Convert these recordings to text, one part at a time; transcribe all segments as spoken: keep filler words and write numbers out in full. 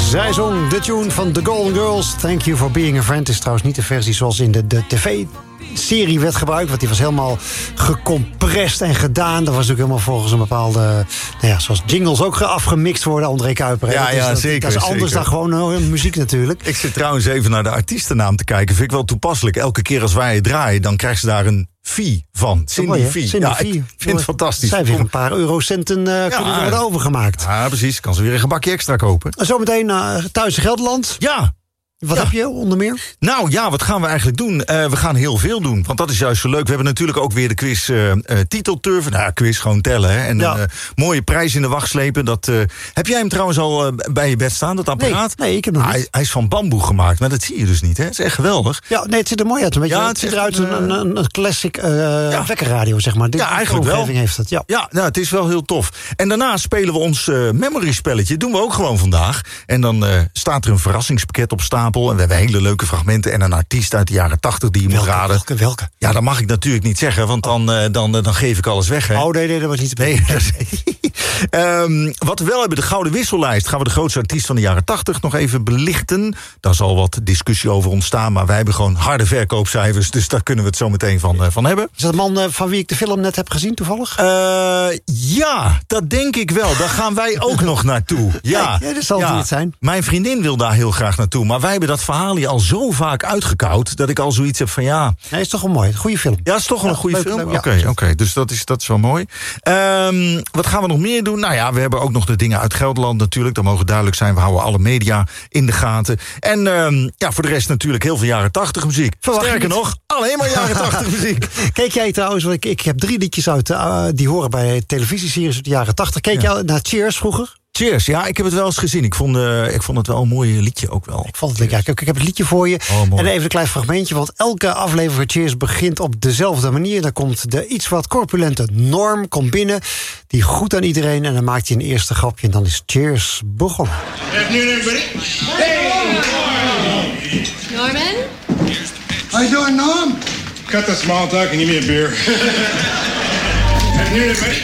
Zij zong de tune van The Golden Girls. Thank You for Being a Friend. Is trouwens niet de versie zoals in de, de tv-serie werd gebruikt. Want die was helemaal gecompressed en gedaan. Dat was natuurlijk helemaal volgens een bepaalde... Nou ja, zoals jingles ook afgemixt worden, André Kuiper. Ja, dat is, ja, dat, zeker. Dat is anders zeker. dan gewoon uh, muziek natuurlijk. Ik zit trouwens even naar de artiestennaam te kijken. Vind ik wel toepasselijk. Elke keer als wij het draaien, dan krijgen ze daar een fee van. Cindy Fee. Cindy Ja, Fee. ik vind het fantastisch. Zij weer een paar eurocenten uh, ja, kunnen worden overgemaakt. Ja, precies. Kan ze weer een gebakje extra kopen. Zometeen naar uh, Thuis in Gelderland. Ja. Wat ja. heb je onder meer? Nou ja, wat gaan we eigenlijk doen? Uh, we gaan heel veel doen, want dat is juist zo leuk. We hebben natuurlijk ook weer de quiz uh, uh, titelturf. Nou, quiz gewoon tellen, hè. En ja. een uh, mooie prijs in de wacht slepen. Dat, uh, heb jij hem trouwens al uh, bij je bed staan, dat apparaat? Nee, nee ik heb hem ah, niet. Hij, hij is van bamboe gemaakt, maar dat zie je dus niet, hè. Het is echt geweldig. Ja, nee, het ziet er mooi uit. Een beetje, ja, het ziet eruit een, een, een, een classic uh, ja. wekkerradio, zeg maar. Dit, ja, eigenlijk wel. Heeft het, ja, ja nou, het is wel heel tof. En daarna spelen we ons uh, memory spelletje. Dat doen we ook gewoon vandaag. En dan uh, staat er een verrassingspakket op stapel. En we hebben hele leuke leuke fragmenten en een artiest uit de jaren tachtig die je welke, moet raden. Welke, welke? Ja, dat mag ik natuurlijk niet zeggen, want dan, uh, dan, uh, dan geef ik alles weg. Hè? Oh nee, nee, dat was niet te nee, um, wat we wel hebben, de Gouden Wissellijst. Gaan we de grootste artiest van de jaren tachtig nog even belichten. Daar zal wat discussie over ontstaan, maar wij hebben gewoon harde verkoopcijfers, dus daar kunnen we het zo meteen van, uh, van hebben. Is dat de man uh, van wie ik de film net heb gezien toevallig? Uh, ja, dat denk ik wel. Daar gaan wij ook nog naartoe. Ja, ja, dat zal ja. het zijn. Mijn vriendin wil daar heel graag naartoe, maar wij hebben dat verhaal hier al zo vaak uitgekoud dat ik al zoiets heb van ja... Nee, is toch wel mooi. Goede film. Ja, is toch wel ja, een goede leuk, film? Oké, ja. okay, okay, dus dat is, dat is wel mooi. Um, wat gaan we nog meer doen? Nou ja, we hebben ook nog de dingen uit Gelderland natuurlijk. Dat mogen duidelijk zijn. We houden alle media in de gaten. En um, ja, voor de rest natuurlijk heel veel jaren tachtig muziek. Verwacht Sterker nog, alleen maar jaren tachtig muziek. Keek jij trouwens, ik, ik heb drie liedjes uit uh, die horen bij televisieseries uit de jaren tachtig. Keek ja. jij naar Cheers vroeger? Cheers, ja, ik heb het wel eens gezien. Ik vond, uh, ik vond het wel een mooi liedje ook wel. Ik vond het leuk. Ja, ik, ik heb het liedje voor je. Oh, en even een klein fragmentje, want elke aflevering van Cheers begint op dezelfde manier. Dan komt de iets wat corpulente Norm komt binnen, die goed aan iedereen, en dan maakt hij een eerste grapje en dan is Cheers begonnen. Afternoon, everybody. Hey, Norman? How you doing, Norm? Cut the small talk and give me a beer. Afternoon, everybody.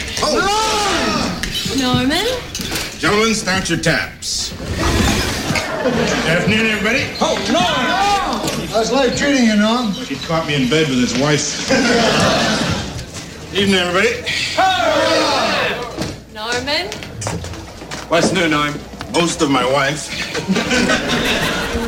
Oh. Norman? Gentlemen, start your taps. Afternoon, everybody. Oh, Norm! How's life treating you, Norm? He caught me in bed with his wife. Evening, everybody. Norman? What's new, Norm? Most of my wife.